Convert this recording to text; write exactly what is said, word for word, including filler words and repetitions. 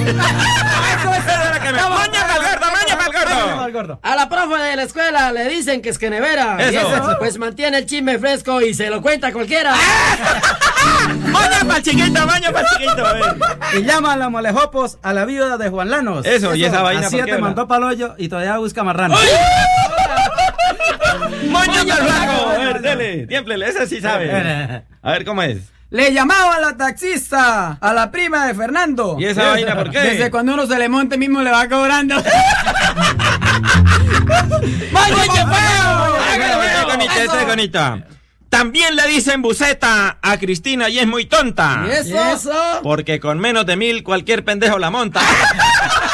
Eso es de la que me... Maña pa'l gordo, maña pa'l gordo. A la profe de la escuela le dicen que es que nevera. Eso. Y ese, pues mantiene el chisme fresco y se lo cuenta a cualquiera. Maña pa'l chiquito, maña pa'l chiquito. A ver. Y llama a la molejopos a la viuda de Juan Lanos. Eso, y esa vaina, Así ¿por te qué, mandó pa'l hoyo y todavía busca marrano. Maña pa'l flaco. A ver, dele, tiémplele, ese sí sabe. A ver, ¿cómo es? Le llamaba a la taxista, a la prima de Fernando. ¿Y esa vaina por qué? Desde cuando uno se le monte mismo le va cobrando. ¡Maña feo! Esta es bonita. También le dicen buceta a Cristina y es muy tonta. ¿Y eso? Porque con menos de mil cualquier pendejo la monta.